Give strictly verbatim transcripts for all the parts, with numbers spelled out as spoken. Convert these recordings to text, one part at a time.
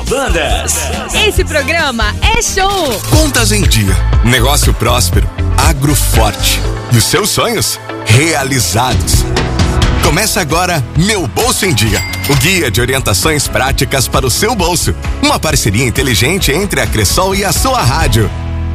Bandas. Esse programa é show. Contas em dia, negócio próspero, agro forte e os seus sonhos realizados. Começa agora Meu Bolso em Dia, o guia de orientações práticas para o seu bolso. Uma parceria inteligente entre a Cressol e a sua rádio.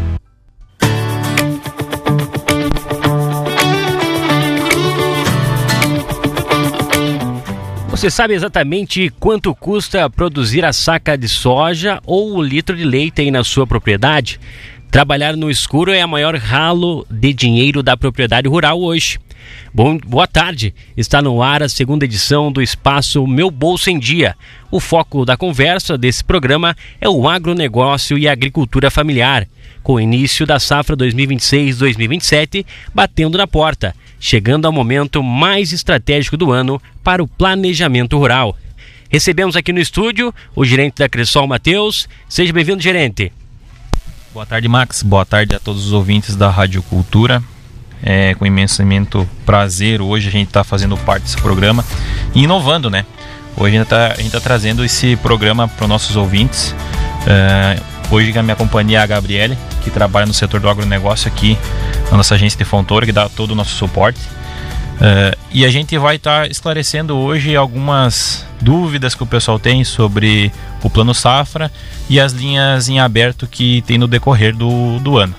Você sabe exatamente quanto custa produzir a saca de soja ou o litro de leite aí na sua propriedade? Trabalhar no escuro é a maior ralo de dinheiro da propriedade rural hoje. Bom, boa tarde, está no ar a segunda edição do espaço Meu Bolso em Dia. O foco da conversa desse programa é o agronegócio e a agricultura familiar, com o início da safra dois mil e vinte e seis dois mil e vinte e sete batendo na porta, chegando ao momento mais estratégico do ano para o planejamento rural. Recebemos aqui no estúdio o gerente da Cressol, Matheus. Seja bem-vindo, gerente. Boa tarde, Max. Boa tarde a todos os ouvintes da Rádio Cultura. É com imenso prazer hoje a gente está fazendo parte desse programa e inovando, né? Hoje a gente está tá trazendo esse programa para os nossos ouvintes. Uh, hoje a minha companhia é a Gabriele, que trabalha no setor do agronegócio aqui na nossa agência de Fontoura, que dá todo o nosso suporte. Uh, e a gente vai estar tá esclarecendo hoje algumas dúvidas que o pessoal tem sobre o Plano Safra e as linhas em aberto que tem no decorrer do, do ano.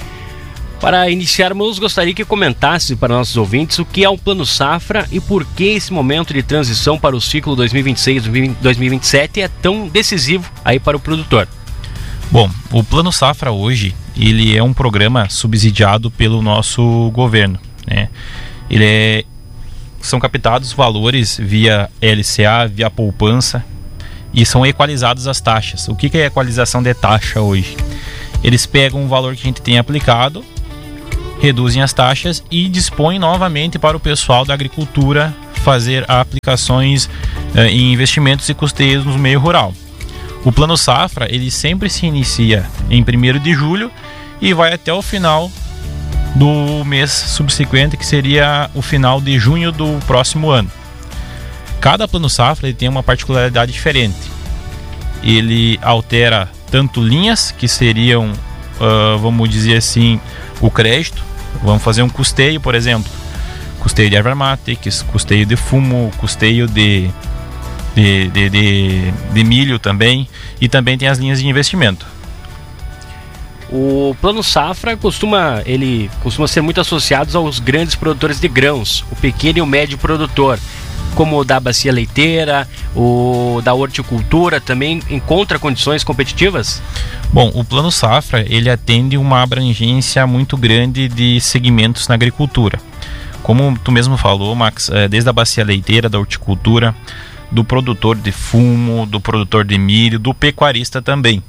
Para iniciarmos, gostaria que comentasse para nossos ouvintes o que é o Plano Safra e por que esse momento de transição para o ciclo dois mil e vinte e seis dois mil e vinte e sete é tão decisivo aí para o produtor. Bom, o Plano Safra hoje, ele é um programa subsidiado pelo nosso governo, né? Ele é, são captados valores via L C A, via poupança e são equalizadas as taxas. O que é a equalização de taxa hoje? Eles pegam o valor que a gente tem aplicado, reduzem as taxas e dispõem novamente para o pessoal da agricultura fazer aplicações eh, em investimentos e custeios no meio rural. O Plano Safra, ele sempre se inicia em primeiro de julho e vai até o final do mês subsequente, que seria o final de junho do próximo ano. Cada Plano Safra ele tem uma particularidade diferente. Ele altera tanto linhas, que seriam, uh, vamos dizer assim, o crédito. Vamos fazer um custeio, por exemplo, custeio de erva mate, custeio de fumo, custeio de, de, de, de, de milho também, e também tem as linhas de investimento. O Plano Safra costuma, ele costuma ser muito associado aos grandes produtores de grãos, o pequeno e o médio produtor, como o da bacia leiteira, o da horticultura, também encontra condições competitivas? Bom, o Plano Safra, ele atende uma abrangência muito grande de segmentos na agricultura. Como tu mesmo falou, Max, desde a bacia leiteira, da horticultura, do produtor de fumo, do produtor de milho, do pecuarista também.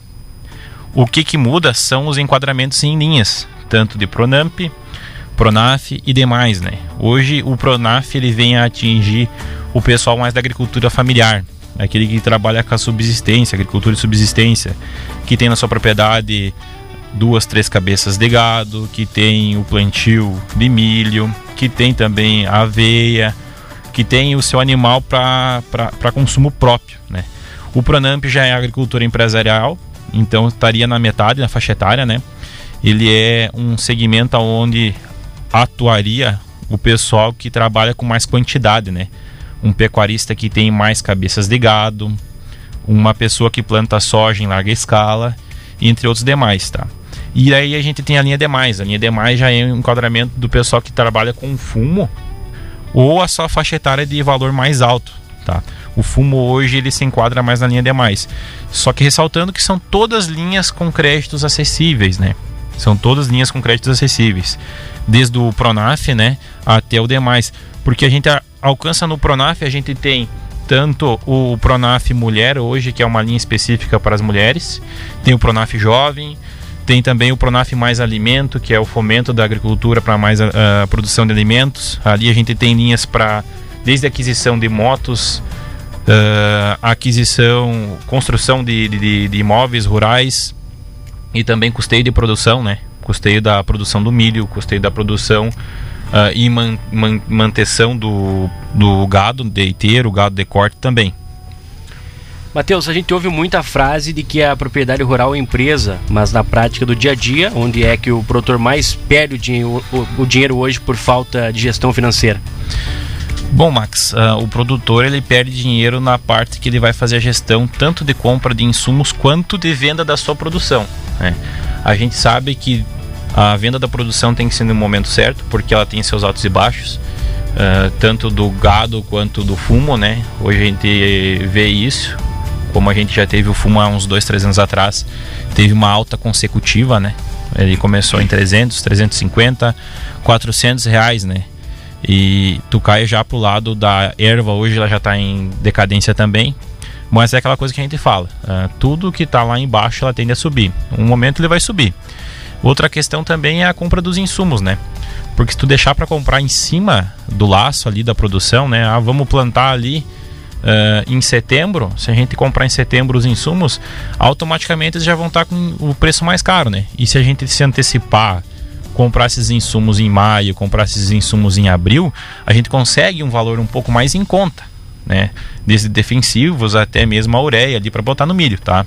O que que muda são os enquadramentos em linhas, tanto de Pronamp, Pronaf e demais, né? Hoje o Pronaf ele vem a atingir o pessoal mais da agricultura familiar, aquele que trabalha com a subsistência, agricultura de subsistência, que tem na sua propriedade duas, três cabeças de gado, que tem o plantio de milho, que tem também a aveia, que tem o seu animal para consumo próprio, né? O Pronamp já é agricultura empresarial, então estaria na metade, na faixa etária, né? Ele é um segmento onde atuaria o pessoal que trabalha com mais quantidade, né? Um pecuarista que tem mais cabeças de gado, uma pessoa que planta soja em larga escala, entre outros demais, tá? E aí a gente tem a linha demais. A linha demais já é um enquadramento do pessoal que trabalha com fumo ou a sua faixa etária de valor mais alto, tá? O fumo hoje ele se enquadra mais na linha demais. Só que ressaltando que são todas linhas com créditos acessíveis, né? São todas linhas com créditos acessíveis, desde o Pronaf, né, até o demais, porque a gente alcança no Pronaf, a gente tem tanto o Pronaf Mulher hoje, que é uma linha específica para as mulheres, tem o Pronaf Jovem, tem também o Pronaf Mais Alimento, que é o fomento da agricultura para mais a, a produção de alimentos. Ali a gente tem linhas para desde a aquisição de motos, uh, aquisição, construção de, de, de imóveis rurais, e também custeio de produção, né? Custeio da produção do milho, custeio da produção uh, e man, man, manutenção do, do gado leiteiro, gado de corte também. Matheus, a gente ouve muita frase de que a propriedade rural é empresa, mas na prática do dia a dia, onde é que o produtor mais perde o dinheiro, o, o dinheiro hoje por falta de gestão financeira? Bom, Max, uh, o produtor ele perde dinheiro na parte que ele vai fazer a gestão tanto de compra de insumos quanto de venda da sua produção, né? A gente sabe que a venda da produção tem que ser no momento certo, porque ela tem seus altos e baixos, uh, tanto do gado quanto do fumo, né? Hoje a gente vê isso, como a gente já teve o fumo há uns dois, três anos atrás, teve uma alta consecutiva, né? Ele começou em trezentos, trezentos e cinquenta, quatrocentos reais, né? E tu cai já pro lado da erva, hoje ela já está em decadência também, mas é aquela coisa que a gente fala, uh, tudo que está lá embaixo ela tende a subir, um momento ele vai subir. Outra questão também é a compra dos insumos, né? Porque se tu deixar para comprar em cima do laço ali da produção, né? Ah, vamos plantar ali uh, em setembro, se a gente comprar em setembro os insumos, automaticamente eles já vão estar tá com o preço mais caro, né? E se a gente se antecipar, comprar esses insumos em maio, comprar esses insumos em abril, a gente consegue um valor um pouco mais em conta, né? Desde defensivos até mesmo a ureia ali para botar no milho, tá?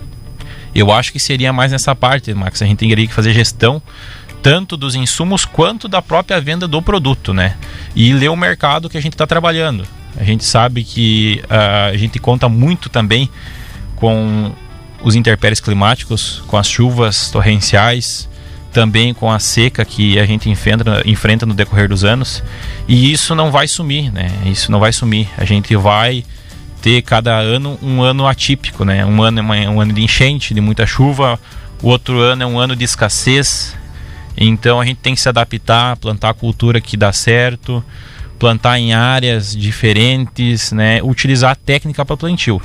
Eu acho que seria mais nessa parte, Max, a gente teria que fazer gestão tanto dos insumos quanto da própria venda do produto, né? E ler o mercado que a gente está trabalhando. A gente sabe que uh, a gente conta muito também com os intempéries climáticos, com as chuvas torrenciais, também com a seca que a gente enfrenta, enfrenta no decorrer dos anos, e isso não vai sumir, né? Isso não vai sumir. A gente vai ter cada ano um ano atípico, né? Um ano é um ano de enchente, de muita chuva, o outro ano é um ano de escassez. Então a gente tem que se adaptar, plantar a cultura que dá certo, plantar em áreas diferentes, né? Utilizar a técnica para plantio.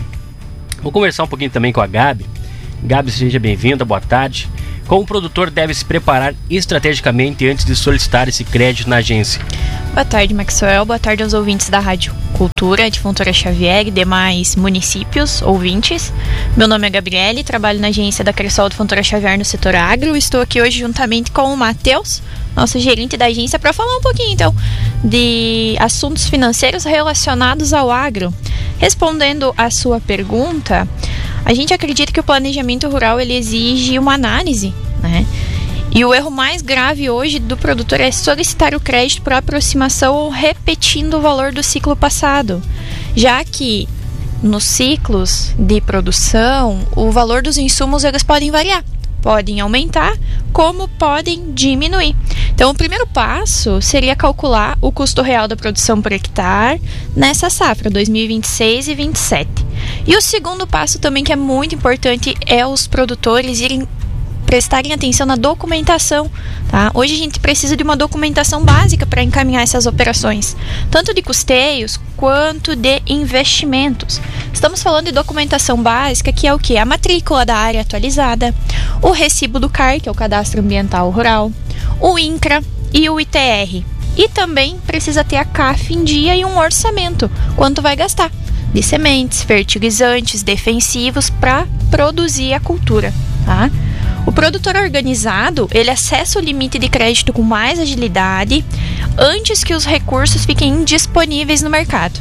Vou conversar um pouquinho também com a Gabi. Gabi, seja bem-vinda, boa tarde. Como o produtor deve se preparar estrategicamente antes de solicitar esse crédito na agência? Boa tarde, Maxwell. Boa tarde aos ouvintes da Rádio Cultura de Fontoura Xavier e demais municípios, ouvintes. Meu nome é Gabriele, trabalho na agência da Cressol de Fontoura Xavier no setor agro. Estou aqui hoje juntamente com o Matheus, nosso gerente da agência, para falar um pouquinho, então, de assuntos financeiros relacionados ao agro. Respondendo à sua pergunta, a gente acredita que o planejamento rural ele exige uma análise, né? E o erro mais grave hoje do produtor é solicitar o crédito por aproximação ou repetindo o valor do ciclo passado, já que nos ciclos de produção o valor dos insumos eles podem variar, podem aumentar como podem diminuir. Então o primeiro passo seria calcular o custo real da produção por hectare nessa safra dois mil e vinte e seis e vinte e sete. E o segundo passo também que é muito importante é os produtores irem prestarem atenção na documentação, tá? Hoje a gente precisa de uma documentação básica para encaminhar essas operações, tanto de custeios quanto de investimentos. Estamos falando de documentação básica, que é o que? A matrícula da área atualizada, o recibo do C A R, que é o Cadastro Ambiental Rural, o INCRA e o I T R. E também precisa ter a C A F em dia e um orçamento, quanto vai gastar de sementes, fertilizantes, defensivos para produzir a cultura, tá? O produtor organizado, ele acessa o limite de crédito com mais agilidade antes que os recursos fiquem indisponíveis no mercado.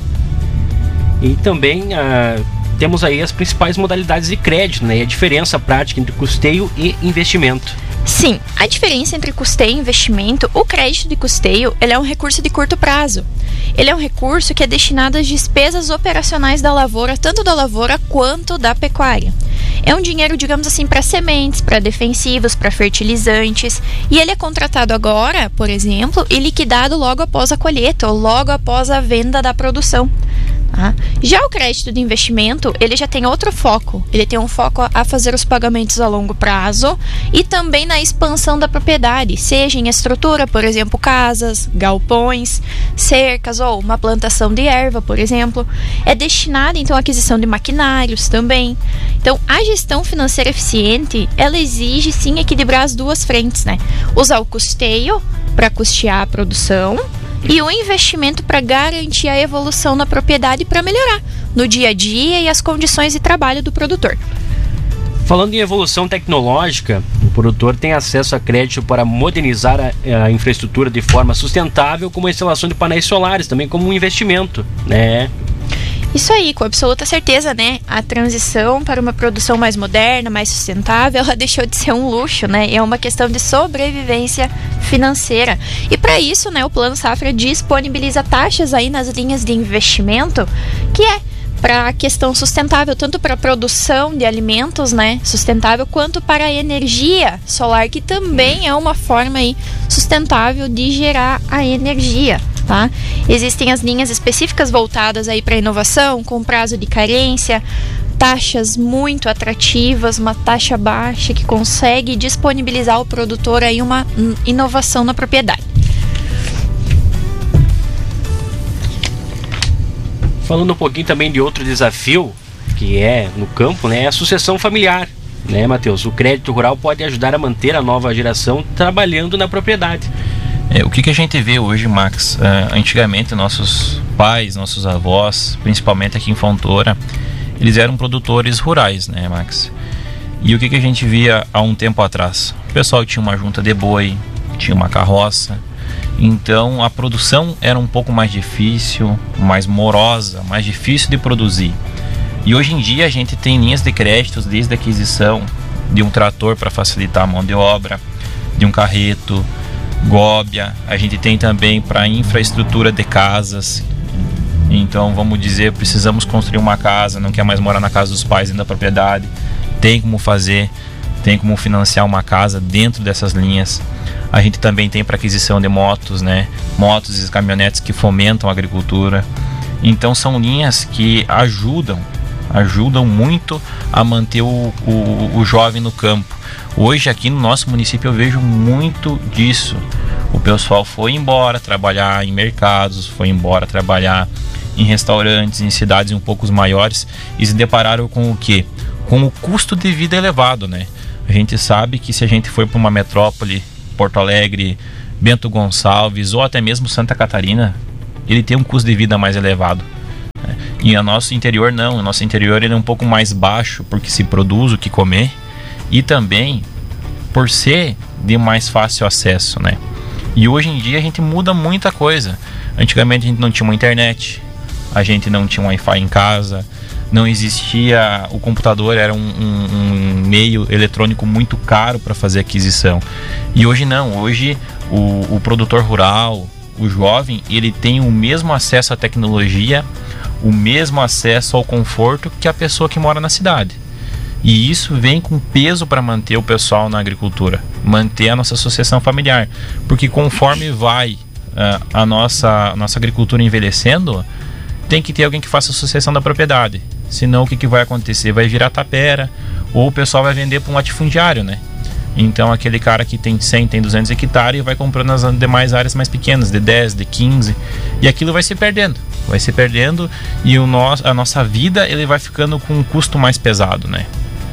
E também uh, temos aí as principais modalidades de crédito, né? E a diferença prática entre custeio e investimento. Sim, a diferença entre custeio e investimento, o crédito de custeio, ele é um recurso de curto prazo. Ele é um recurso que é destinado às despesas operacionais da lavoura, tanto da lavoura quanto da pecuária. É um dinheiro, digamos assim, para sementes, para defensivos, para fertilizantes, e ele é contratado agora, por exemplo, e liquidado logo após a colheita ou logo após a venda da produção. Tá? Já o crédito de investimento, ele já tem outro foco. Ele tem um foco a fazer os pagamentos a longo prazo e também na expansão da propriedade, seja em estrutura, por exemplo, casas, galpões, cercas ou uma plantação de erva, por exemplo. É destinado, então, à aquisição de maquinários também. Então, a gestão financeira eficiente, ela exige, sim, equilibrar as duas frentes, né? Usar o custeio para custear a produção e o investimento para garantir a evolução na propriedade para melhorar no dia a dia e as condições de trabalho do produtor. Falando em evolução tecnológica, o produtor tem acesso a crédito para modernizar a, a infraestrutura de forma sustentável, como a instalação de painéis solares, também como um investimento, né? Isso aí, com absoluta certeza, né? A transição para uma produção mais moderna, mais sustentável, ela deixou de ser um luxo, né? É uma questão de sobrevivência financeira. E para isso, né, o Plano Safra disponibiliza taxas aí nas linhas de investimento, que é para a questão sustentável, tanto para a produção de alimentos, né, sustentável, quanto para a energia solar, que também é uma forma aí sustentável de gerar a energia. Tá? Existem as linhas específicas voltadas aí para inovação, com prazo de carência, taxas muito atrativas, uma taxa baixa que consegue disponibilizar ao produtor aí uma inovação na propriedade. Falando um pouquinho também de outro desafio que é no campo, né, é a sucessão familiar, né, Matheus? O crédito rural pode ajudar a manter a nova geração trabalhando na propriedade. É, o que, que a gente vê hoje, Max? Uh, antigamente, nossos pais, nossos avós, principalmente aqui em Fontoura, eles eram produtores rurais, né, Max? E o que, que a gente via há um tempo atrás? O pessoal tinha uma junta de boi, tinha uma carroça, então a produção era um pouco mais difícil, mais morosa, mais difícil de produzir. E hoje em dia a gente tem linhas de créditos desde a aquisição de um trator para facilitar a mão de obra, de um carreto, góbia, a gente tem também para infraestrutura de casas. Então vamos dizer, precisamos construir uma casa, não quer mais morar na casa dos pais dentro da propriedade, tem como fazer, tem como financiar uma casa dentro dessas linhas. A gente também tem para aquisição de motos, né? Motos e caminhonetes que fomentam a agricultura. Então são linhas que ajudam, ajudam muito a manter o, o, o jovem no campo. Hoje aqui no nosso município eu vejo muito disso. O pessoal foi embora trabalhar em mercados, foi embora trabalhar em restaurantes, em cidades um pouco maiores, e se depararam com o quê? Com o custo de vida elevado, né? A gente sabe que se a gente for para uma metrópole, Porto Alegre, Bento Gonçalves ou até mesmo Santa Catarina, ele tem um custo de vida mais elevado. Né? E o nosso interior não, o nosso interior ele é um pouco mais baixo porque se produz o que comer e também por ser de mais fácil acesso, né? E hoje em dia a gente muda muita coisa. Antigamente a gente não tinha uma internet, a gente não tinha um Wi-Fi em casa, não existia, o computador era um, um, um meio eletrônico muito caro para fazer aquisição. E hoje não, hoje o, o produtor rural, o jovem, ele tem o mesmo acesso à tecnologia, o mesmo acesso ao conforto que a pessoa que mora na cidade. E isso vem com peso para manter o pessoal na agricultura, manter a nossa sucessão familiar. Porque conforme vai uh, a nossa, a nossa agricultura envelhecendo, tem que ter alguém que faça a sucessão da propriedade. Senão o que, que vai acontecer? Vai virar tapera, ou o pessoal vai vender para um latifundiário, né? Então aquele cara que tem cem, tem duzentos hectares e vai comprando nas demais áreas mais pequenas, de dez, de quinze, e aquilo vai se perdendo. Vai se perdendo e o nosso, a nossa vida ele vai ficando com um custo mais pesado, né?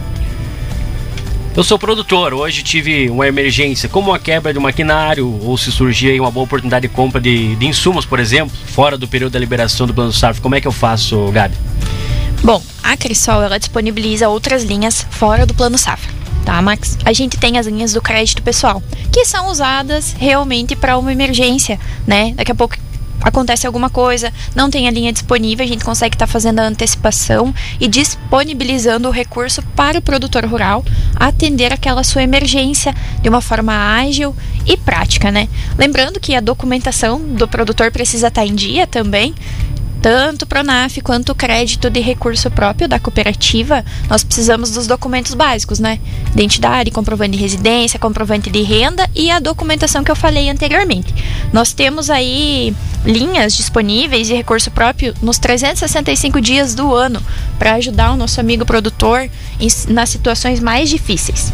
Eu sou produtor, hoje tive uma emergência, como a quebra de um maquinário, ou se surgir aí uma boa oportunidade de compra de, de insumos, por exemplo, fora do período da liberação do Plano Safra, como é que eu faço, Gabi? Bom, a Crisol, ela disponibiliza outras linhas fora do Plano Safra, tá, Max? A gente tem as linhas do crédito pessoal, que são usadas realmente para uma emergência, né? Daqui a pouco acontece alguma coisa, não tem a linha disponível, a gente consegue estar tá fazendo a antecipação e disponibilizando o recurso para o produtor rural atender aquela sua emergência de uma forma ágil e prática, né? Lembrando que a documentação do produtor precisa estar tá em dia também. Tanto o Pronaf quanto o crédito de recurso próprio da cooperativa, nós precisamos dos documentos básicos, né? Identidade, comprovante de residência, comprovante de renda e a documentação que eu falei anteriormente. Nós temos aí linhas disponíveis de recurso próprio nos trezentos e sessenta e cinco dias do ano para ajudar o nosso amigo produtor em, nas situações mais difíceis.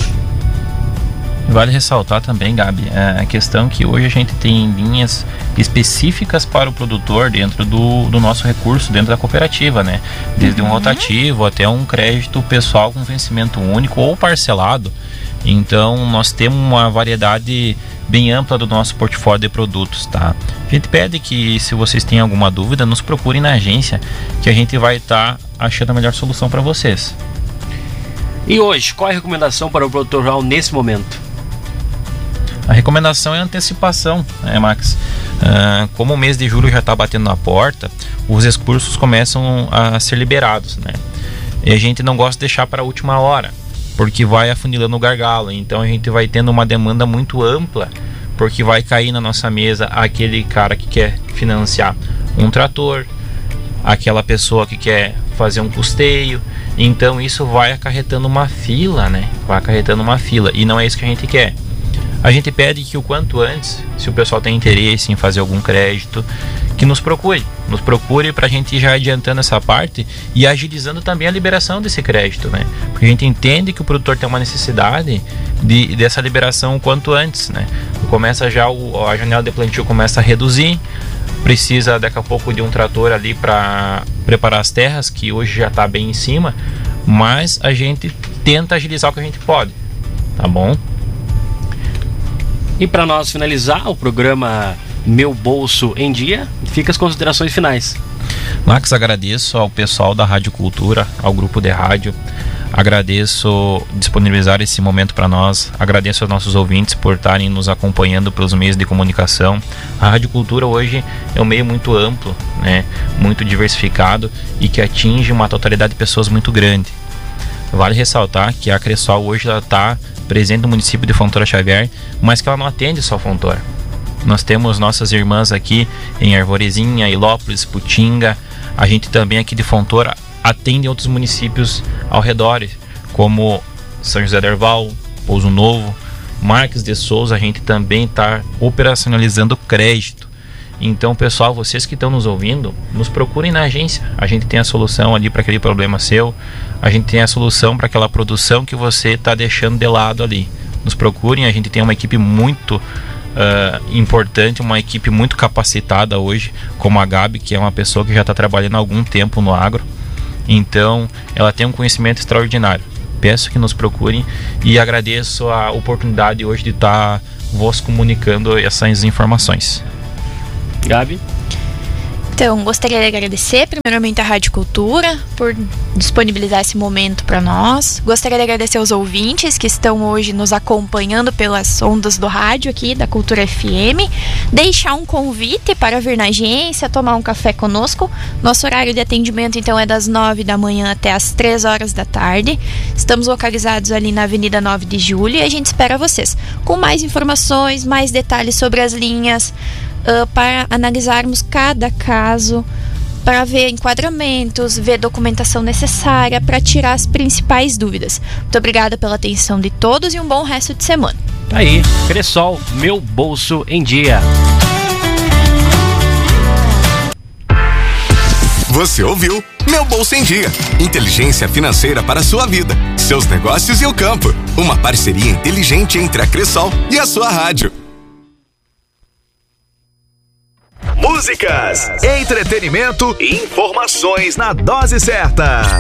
Vale ressaltar também, Gabi, a questão que hoje a gente tem linhas específicas para o produtor dentro do, do nosso recurso, dentro da cooperativa, né? Desde um rotativo até um crédito pessoal com vencimento único ou parcelado. Então, nós temos uma variedade bem ampla do nosso portfólio de produtos, tá? A gente pede que, se vocês têm alguma dúvida, nos procurem na agência, que a gente vai estar tá achando a melhor solução para vocês. E hoje, qual é a recomendação para o produtor rural nesse momento? A recomendação é a antecipação, né, Max? Uh, como o mês de julho já está batendo na porta, os recursos começam a ser liberados, né? E a gente não gosta de deixar para a última hora, porque vai afunilando o gargalo. Então a gente vai tendo uma demanda muito ampla, porque vai cair na nossa mesa aquele cara que quer financiar um trator, aquela pessoa que quer fazer um custeio. Então isso vai acarretando uma fila, né? Vai acarretando uma fila, e não é isso que a gente quer. A gente pede que o quanto antes, se o pessoal tem interesse em fazer algum crédito, que nos procure, nos procure para a gente ir já adiantando essa parte e agilizando também a liberação desse crédito, né? Porque a gente entende que o produtor tem uma necessidade de, dessa liberação o quanto antes, né? Começa já, o, a janela de plantio começa a reduzir, precisa daqui a pouco de um trator ali para preparar as terras, que hoje já está bem em cima, mas a gente tenta agilizar o que a gente pode, tá bom? E para nós finalizar o programa Meu Bolso em Dia, fica as considerações finais. Max, agradeço ao pessoal da Rádio Cultura, ao grupo de rádio, agradeço disponibilizar esse momento para nós, agradeço aos nossos ouvintes por estarem nos acompanhando pelos meios de comunicação. A Rádio Cultura hoje é um meio muito amplo, né, muito diversificado e que atinge uma totalidade de pessoas muito grande. Vale ressaltar que a Cressol hoje está presente no município de Fontoura Xavier, mas que ela não atende só Fontoura. Nós temos nossas irmãs aqui em Arvorezinha, Ilópolis, Putinga. A gente também aqui de Fontoura atende outros municípios ao redor, como São José do Herval, Pouso Novo, Marques de Souza. A gente também está operacionalizando crédito. Então, pessoal, vocês que estão nos ouvindo, nos procurem na agência. A gente tem a solução ali para aquele problema seu. A gente tem a solução para aquela produção que você está deixando de lado ali. Nos procurem, a gente tem uma equipe muito uh, importante, uma equipe muito capacitada hoje, como a Gabi, que é uma pessoa que já está trabalhando há algum tempo no agro. Então, ela tem um conhecimento extraordinário. Peço que nos procurem e agradeço a oportunidade hoje de estar tá vos comunicando essas informações. Gabi? Então, gostaria de agradecer primeiramente a Rádio Cultura por disponibilizar esse momento para nós. Gostaria de agradecer aos ouvintes que estão hoje nos acompanhando pelas ondas do rádio aqui da Cultura F M. Deixar um convite para vir na agência, tomar um café conosco. Nosso horário de atendimento, então, é das nove da manhã até as três horas da tarde. Estamos localizados ali na Avenida nove de Julho e a gente espera vocês com mais informações, mais detalhes sobre as linhas, Uh, para analisarmos cada caso, para ver enquadramentos, ver documentação necessária para tirar as principais dúvidas. Muito obrigada pela atenção de todos e um bom resto de semana. Tá aí, Cressol, Meu Bolso em Dia. Você ouviu Meu Bolso em Dia. Inteligência financeira para a sua vida, seus negócios e o campo. Uma parceria inteligente entre a Cressol e a sua rádio. Músicas, entretenimento e informações na dose certa.